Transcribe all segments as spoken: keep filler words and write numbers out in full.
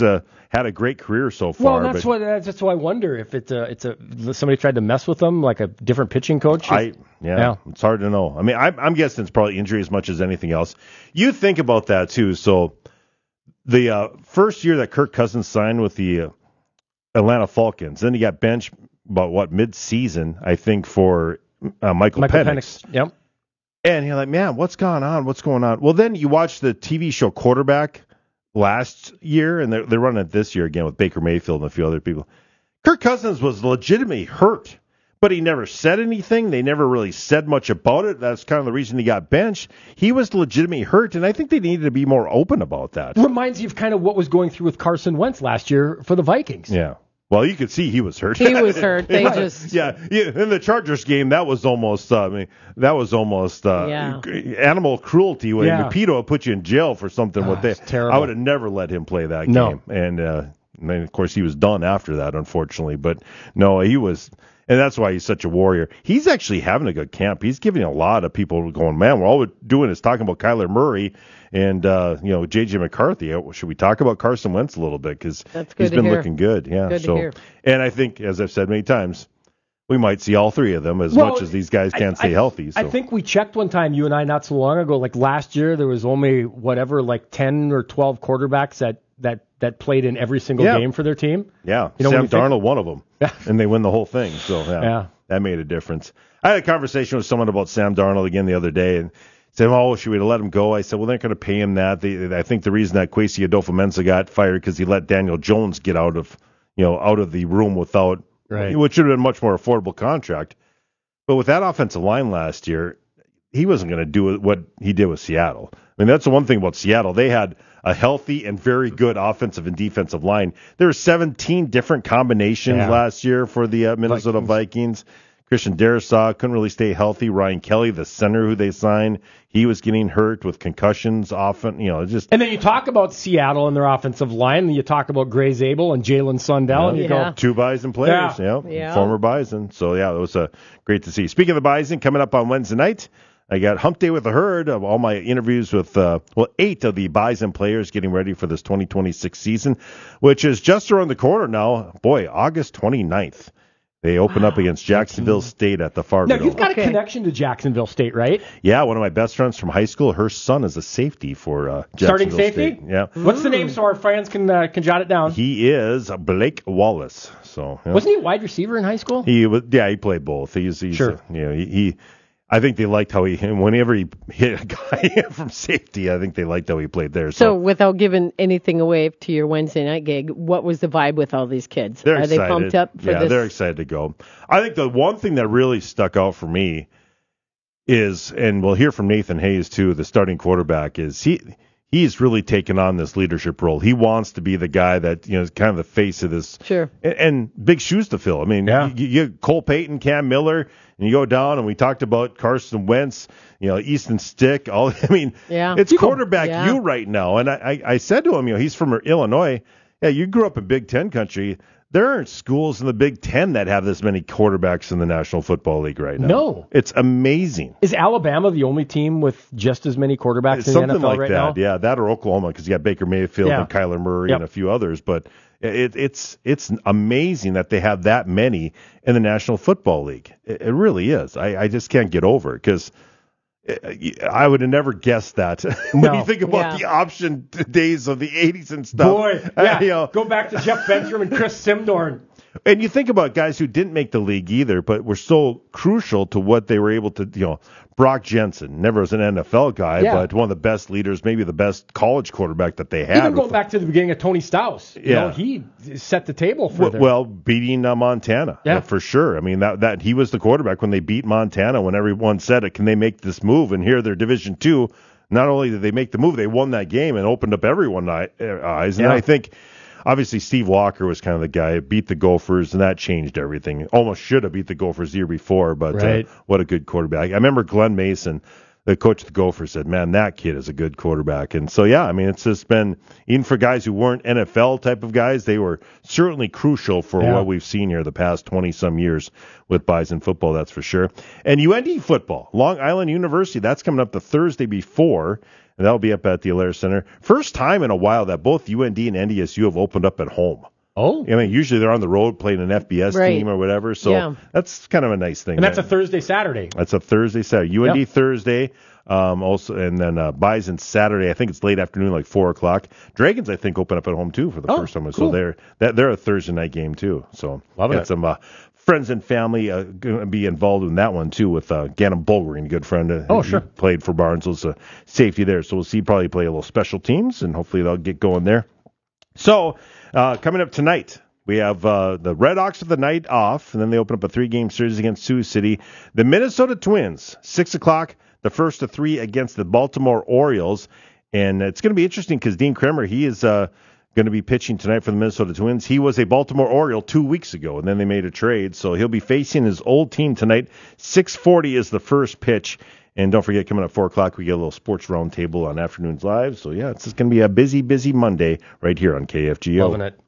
he's uh, had a great career so far. Well, that's but what that's why I wonder if it's a, it's a somebody tried to mess with him, like a different pitching coach. I yeah, yeah, it's hard to know. I mean, I, I'm guessing it's probably injury as much as anything else. You think about that too. So the uh, first year that Kirk Cousins signed with the uh, Atlanta Falcons, then he got benched about what mid-season, I think, for uh, Michael, Michael Penix. Penix. Yep. And you're like, man, what's going on? What's going on? Well, then you watch the T V show Quarterback last year, and they're, they're running it this year again with Baker Mayfield and a few other people. Kirk Cousins was legitimately hurt, but he never said anything. They never really said much about it. That's kind of the reason he got benched. He was legitimately hurt, and I think they needed to be more open about that. Reminds you of kind of what was going through with Carson Wentz last year for the Vikings. Yeah. Well, you could see he was hurt. He was hurt. They yeah, just yeah, yeah. In the Chargers game, that was almost. Uh, I mean, that was almost uh, yeah. animal cruelty. When Yeah. Pito would put you in jail for something. Oh, with that, it's terrible. I would have never let him play that No. game. And, uh, and then, of course, he was done after that, unfortunately. But no, he was. And that's why he's such a warrior. He's actually having a good camp. He's giving a lot of people going, man, we're all we're doing is talking about Kyler Murray and, uh, you know, J J McCarthy. Should we talk about Carson Wentz a little bit? Because he's to been hear. looking good. Yeah. Good to so, hear. And I think, as I've said many times, we might see all three of them as Well, much as these guys can't I, stay I, healthy. So. I think we checked one time, you and I, not so long ago. Like last year, there was only whatever, like ten or twelve quarterbacks that that, that played in every single Yeah. game for their team. Yeah, You know, Sam when you think- Darnold, one of them, Yeah. and they win the whole thing. So yeah, Yeah. that made a difference. I had a conversation with someone about Sam Darnold again the other day, and said, "Oh, should we let him go?" I said, "Well, they're not going to pay him that. They, I think the reason that Kwesi Adolfo-Mensah got fired because he let Daniel Jones get out of, you know, out of the room without, Right. which would have been a much more affordable contract. But with that offensive line last year, he wasn't going to do what he did with Seattle. I mean, that's the one thing about Seattle. They had a healthy and very good offensive and defensive line. There were seventeen different combinations Yeah. last year for the uh, Minnesota Vikings. Vikings. Christian Darrisaw couldn't really stay healthy. Ryan Kelly, the center who they signed, he was getting hurt with concussions often. You know, just And then you talk about Seattle and their offensive line, and you talk about Gray Zabel and Jalen Sundell, and you Yeah. go, two Bison players, Yeah. yeah, Yeah. former Bison. So yeah, it was uh, great to see. Speaking of the Bison, coming up on Wednesday night, I got Hump Day with the Herd of all my interviews with, uh, well, eight of the Bison players getting ready for this twenty twenty-six season, which is just around the corner now. Boy, August twenty-ninth. They open Wow. up against Jacksonville State at the Fargo now Dome. you've got Okay. a connection to Jacksonville State, right? Yeah, one of my best friends from high school, her son is a safety for uh, Starting Jacksonville safety? State. Yeah. What's the name so our fans can uh, can jot it down? He is Blake Wallace. So yeah. Wasn't he a wide receiver in high school? He was, yeah, he played both. He's, he's Sure. uh, you know, he, he, I think they liked how he, whenever he hit a guy from safety, I think they liked how he played there. So, So, without giving anything away to your Wednesday night gig, what was the vibe with all these kids? they're Are excited. they pumped up for yeah, this? they're excited to go. I think the one thing that really stuck out for me is, and we'll hear from Nathan Hayes too, the starting quarterback, is he. He's really taken on this leadership role. He wants to be the guy that, you know, is kind of the face of this. Sure. And, and big shoes to fill. I mean, Yeah. you, you get Cole Payton, Cam Miller, and you go down, and we talked about Carson Wentz, you know, Easton Stick. All I mean, Yeah. it's You go- quarterback yeah. you right now. And I, I, I said to him, you know, he's from Illinois. Yeah, you grew up in Big Ten country. There aren't schools in the Big Ten that have this many quarterbacks in the National Football League right now. No. It's amazing. Is Alabama the only team with just as many quarterbacks It's in the something N F L like right that, now? yeah, that or Oklahoma because you got Baker Mayfield Yeah. and Kyler Murray Yep. and a few others. But it, it's it's amazing that they have that many in the National Football League. It, it really is. I, I just can't get over it because I would have never guessed that when No. you think about Yeah. the option days of the eighties and stuff. Boy, Uh, yeah. you know, Go back to Jeff Benjamin and Chris Simdorn. and you think about guys who didn't make the league either, but were so crucial to what they were able to, you know, Brock Jensen, never was an N F L guy, Yeah. but one of the best leaders, maybe the best college quarterback that they had. Even going back to the beginning of Tony Stauss, you Yeah. know, he set the table for Well, them. well, beating uh, Montana, Yeah. uh, for sure. I mean, that that he was the quarterback when they beat Montana. When everyone said it, can they make this move? And here they're Division Two. Not only did they make the move, they won that game and opened up everyone's eyes. And Yeah. I think, obviously, Steve Walker was kind of the guy who beat the Gophers, and that changed everything. Almost should have beat the Gophers the year before, but Right. uh, what a good quarterback! I remember Glenn Mason the coach of the Gophers said, man, that kid is a good quarterback. And so, yeah, I mean, it's just been, even for guys who weren't N F L type of guys, they were certainly crucial for yeah. what we've seen here the past twenty-some years with Bison football, that's for sure. And U N D football, Long Island University, that's coming up the Thursday before, and that'll be up at the Alair Center. First time in a while that both U N D and N D S U have opened up at home. Oh. I mean, usually they're on the road playing an F B S right. team or whatever, so yeah. that's kind of a nice thing. And that's man. a Thursday, Saturday. That's a Thursday, Saturday. U N D yep. Thursday, um, also, and then uh, Bison Saturday. I think it's late afternoon, like four o'clock. Dragons, I think, open up at home too for the oh, first time. Cool. So they're that they're a Thursday night game too. So Loving got it. some uh, friends and family uh, going to be involved in that one too with uh, Gannon Bulgering, a good friend. Uh, oh, sure. Played for Barnsley's uh, safety there. So we'll see probably play a little special teams, and hopefully they'll get going there. So uh, coming up tonight. We have uh, the Red Hawks of the night off, and then they open up a three-game series against Sioux City. The Minnesota Twins, six o'clock, the first of three against the Baltimore Orioles. And it's going to be interesting because Dean Kremer, he is uh, going to be pitching tonight for the Minnesota Twins. He was a Baltimore Oriole two weeks ago, and then they made a trade. So he'll be facing his old team tonight. six forty is the first pitch. And don't forget, coming up four o'clock, we get a little sports roundtable on Afternoons Live. So, yeah, it's just going to be a busy, busy Monday right here on K F G O. Loving it.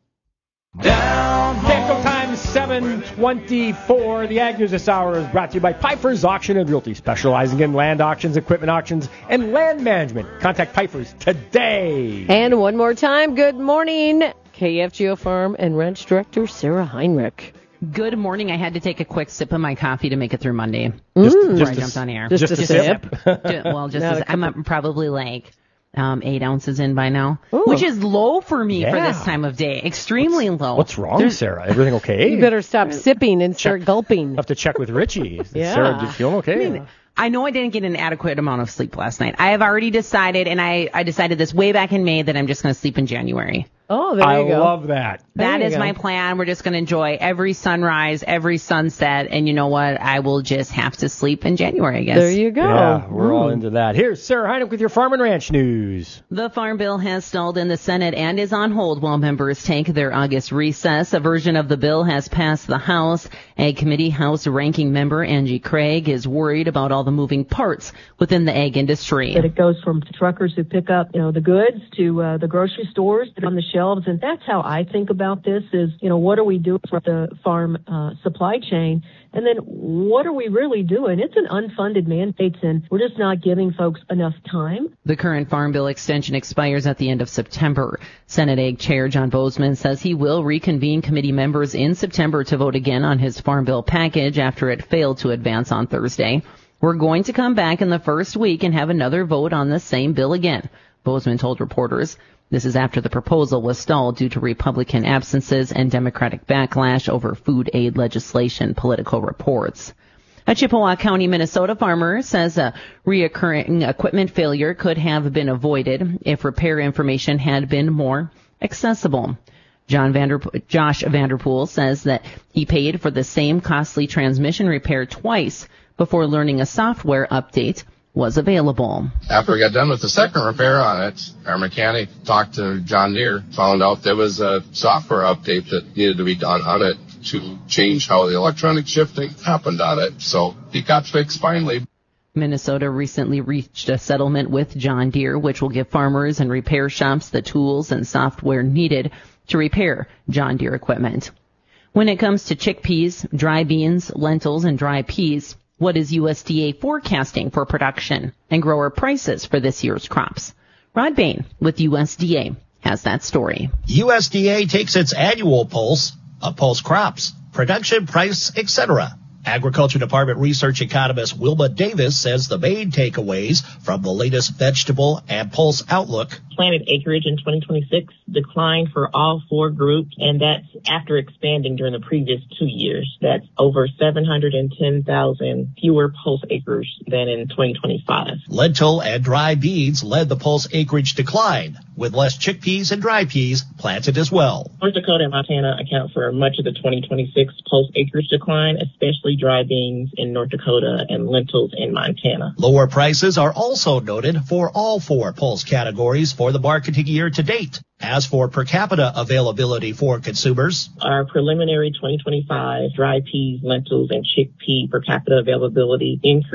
Down Danco time seven twenty-four. The Ag News this hour is brought to you by Pfeiffer's Auction and Realty, specializing in land auctions, equipment auctions, and land management. Contact Pfeiffer's today. And one more time, good morning, K F G O Farm and Ranch Director Sarah Heinrich. Good morning. I had to take a quick sip of my coffee to make it through Monday. Just, Mm. Before just I a, jumped on air. Just, Just a a sip. Ju- well, just Not as, a I'm couple- up probably like um, eight ounces in by now, Ooh. which is low for me for Yeah. this time of day. Extremely low. What's wrong, There's- Sarah? Everything okay? You better stop sipping and start gulping. have to check with Richie. Yeah. Sarah, do you feel okay? I mean, I know I didn't get an adequate amount of sleep last night. I have already decided, and I, I decided this way back in May, that I'm just going to sleep in January. Oh, there I you go. love that. There That you is go. my plan. We're just going to enjoy every sunrise, every sunset, and you know what? I will just have to sleep in January, I guess. There you go. Yeah, we're all Mm. into that. Here's Sarah Heinrich with your Farm and Ranch news. The Farm Bill has stalled in the Senate and is on hold while members take their August recess. A version of the bill has passed the House. Ag Committee House Ranking Member Angie Craig is worried about all the moving parts within the ag industry. That it goes from truckers who pick up, you know, the goods to uh, the grocery stores that are on the shelves. And that's how I think about this is, you know, what are we doing for the farm uh, supply chain? And then what are we really doing? It's an unfunded mandate, and we're just not giving folks enough time. The current Farm Bill extension expires at the end of September. Senate Ag Chair John Bozeman says he will reconvene committee members in September to vote again on his Farm Bill package after it failed to advance on Thursday. We're going to come back in the first week and have another vote on the same bill again, Bozeman told reporters. This is after the proposal was stalled due to Republican absences and Democratic backlash over food aid legislation, Politico reports. A Chippewa County, Minnesota farmer says a reoccurring equipment failure could have been avoided if repair information had been more accessible. John Vander, Josh Vanderpool says that he paid for the same costly transmission repair twice before learning a software update was available. After we got done with the second repair on it, our mechanic talked to John Deere, found out there was a software update that needed to be done on it to change how the electronic shifting happened on it. So it got fixed finally. Minnesota recently reached a settlement with John Deere, which will give farmers and repair shops the tools and software needed to repair John Deere equipment. When it comes to chickpeas, dry beans, lentils, and dry peas, what is U S D A forecasting for production and grower prices for this year's crops? Rod Bain with U S D A has that story. U S D A takes its annual pulse of pulse crops, production, price, et cetera. Agriculture Department research economist Wilma Davis says the main takeaways from the latest vegetable and pulse outlook. Planted acreage in twenty twenty-six declined for all four groups, and that's after expanding during the previous two years. That's over seven hundred ten thousand fewer pulse acres than in twenty twenty-five. Lentil and dry beans led the pulse acreage decline, with less chickpeas and dry peas planted as well. North Dakota and Montana account for much of the twenty twenty-six pulse acreage decline, especially dry beans in North Dakota and lentils in Montana. Lower prices are also noted for all four pulse categories for the marketing year to date. As for per capita availability for consumers, our preliminary twenty twenty-five dry peas, lentils, and chickpea per capita availability increased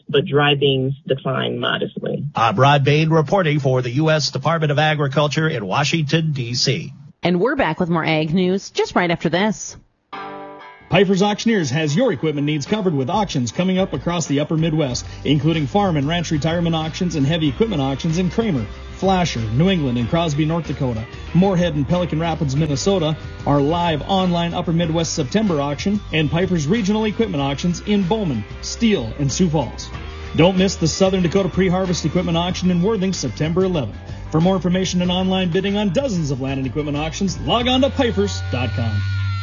but dry beans declined modestly. I'm Rod Bain reporting for the U S Department of Agriculture in Washington, D C And we're back with more ag news just right after this. Piper's Auctioneers has your equipment needs covered with auctions coming up across the upper Midwest, including farm and ranch retirement auctions and heavy equipment auctions in Kramer, Flasher, New England, and Crosby, North Dakota. Moorhead and Pelican Rapids, Minnesota, our live online Upper Midwest September auction, and Piper's regional equipment auctions in Bowman, Steele, and Sioux Falls. Don't miss the Southern Dakota Pre-Harvest Equipment Auction in Worthing, September eleventh. For more information and online bidding on dozens of land and equipment auctions, log on to pipers dot com.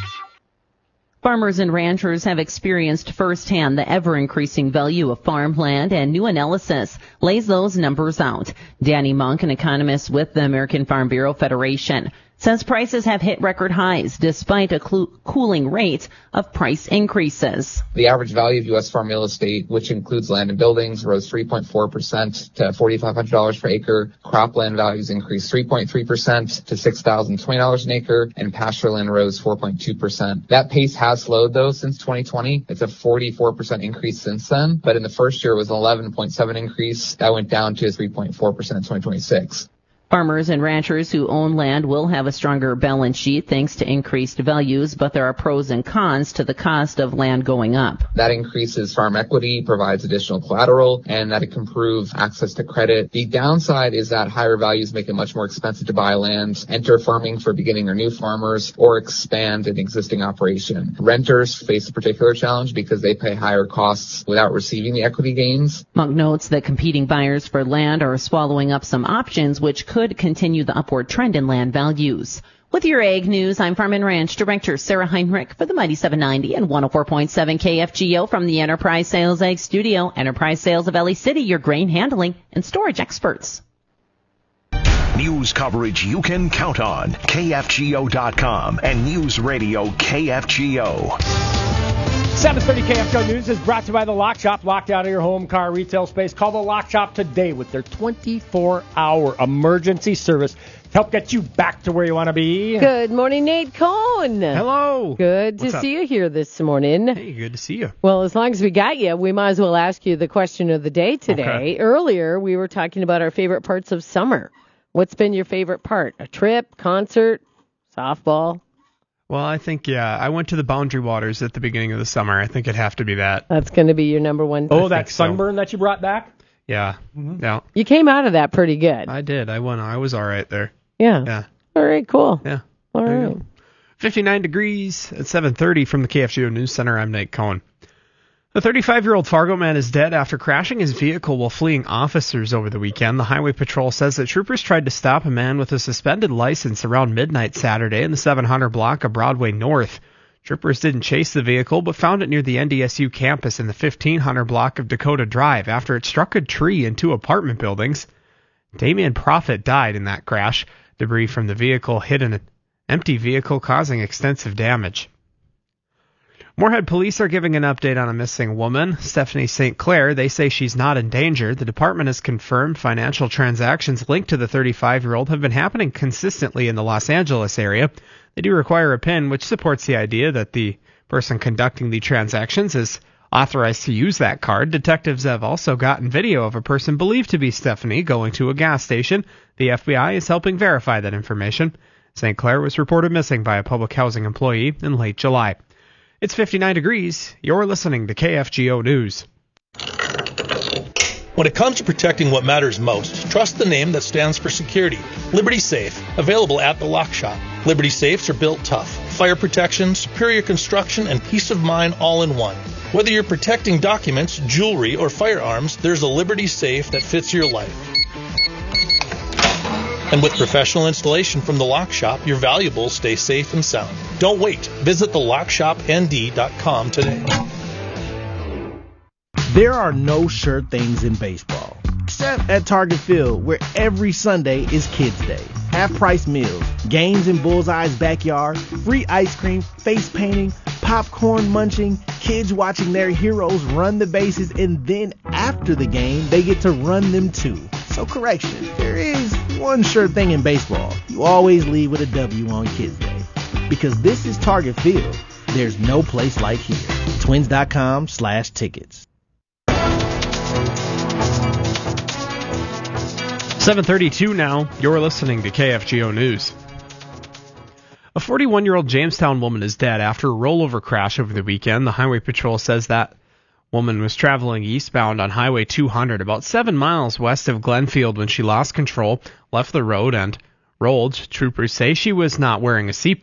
Farmers and ranchers have experienced firsthand the ever-increasing value of farmland, and new analysis lays those numbers out. Danny Monk, an economist with the American Farm Bureau Federation, says prices have hit record highs despite a cl- cooling rate of price increases. The average value of U S farm real estate, which includes land and buildings, rose three point four percent to four thousand five hundred dollars per acre. Cropland values increased three point three percent to six thousand twenty dollars an acre, and pasture land rose four point two percent. That pace has slowed, though, since twenty twenty. It's a forty-four percent increase since then, but in the first year it was an eleven point seven increase. That went down to three point four percent in twenty twenty-six. Farmers and ranchers who own land will have a stronger balance sheet thanks to increased values, but there are pros and cons to the cost of land going up. That increases farm equity, provides additional collateral, and that it can improve access to credit. The downside is that higher values make it much more expensive to buy land, enter farming for beginning or new farmers, or expand an existing operation. Renters face a particular challenge because they pay higher costs without receiving the equity gains. Monk notes that competing buyers for land are swallowing up some options, which could continue the upward trend in land values. With your ag news, I'm Farm and Ranch Director Sarah Heinrich for the Mighty seven ninety and one oh four point seven K F G O from the Enterprise Sales Ag Studio. Enterprise Sales of L A City, your grain handling and storage experts. News coverage you can count on. K F G O dot com and News Radio K F G O. seven thirty K F G O News is brought to you by The Lock Shop. Locked out of your home, car, retail space. Call The Lock Shop today with their twenty-four hour emergency service to help get you back to where you want to be. Good morning, Nate Cohn. Hello. Good What's to up? see you here this morning. Hey, good to see you. Well, as long as we got you, we might as well ask you the question of the day today. Okay. Earlier, we were talking about our favorite parts of summer. What's been your favorite part? A trip, concert, softball? Well, I think, yeah, I went to the Boundary Waters at the beginning of the summer. I think it'd have to be that. That's going to be your number one. Oh, that sunburn so. that you brought back? Yeah. Mm-hmm. Yeah. You came out of that pretty good. I did. I went. I was all right there. Yeah. Yeah. All right, cool. Yeah. All right. fifty-nine degrees at seven thirty from the K F G O News Center. I'm Nate Cohen. A thirty-five-year-old Fargo man is dead after crashing his vehicle while fleeing officers over the weekend. The Highway Patrol says that troopers tried to stop a man with a suspended license around midnight Saturday in the seven hundred block of Broadway North. Troopers didn't chase the vehicle, but found it near the N D S U campus in the fifteen hundred block of Dakota Drive after it struck a tree and two apartment buildings. Damian Profit died in that crash. Debris from the vehicle hit an empty vehicle, causing extensive damage. Moorhead police are giving an update on a missing woman, Stephanie Saint Clair. They say she's not in danger. The department has confirmed financial transactions linked to the thirty-five-year-old have been happening consistently in the Los Angeles area. They do require a PIN, which supports the idea that the person conducting the transactions is authorized to use that card. Detectives have also gotten video of a person believed to be Stephanie going to a gas station. The F B I is helping verify that information. Saint Clair was reported missing by a public housing employee in late July. It's fifty-nine degrees. You're listening to K F G O News. When it comes to protecting what matters most, trust the name that stands for security. Liberty Safe, available at the Lock Shop. Liberty Safes are built tough. Fire protection, superior construction, and peace of mind all in one. Whether you're protecting documents, jewelry, or firearms, there's a Liberty Safe that fits your life. And with professional installation from the Lock Shop, your valuables stay safe and sound. Don't wait. Visit the lock shop N D dot com today. There are no sure things in baseball, except at Target Field, where every Sunday is Kids Day. Half-price meals, games in Bullseye's backyard, free ice cream, face painting, popcorn munching, kids watching their heroes run the bases, and then after the game, they get to run them too. So correction, there is one sure thing in baseball. You always leave with a W on Kids Day. Because this is Target Field, there's no place like here. Twins dot com slash tickets. seven thirty-two now. You're listening to K F G O News. A forty-one-year-old Jamestown woman is dead after a rollover crash over the weekend. The Highway Patrol says that woman was traveling eastbound on Highway two hundred about seven miles west of Glenfield when she lost control, left the road, and rolled. Troopers say she was not wearing a seatbelt.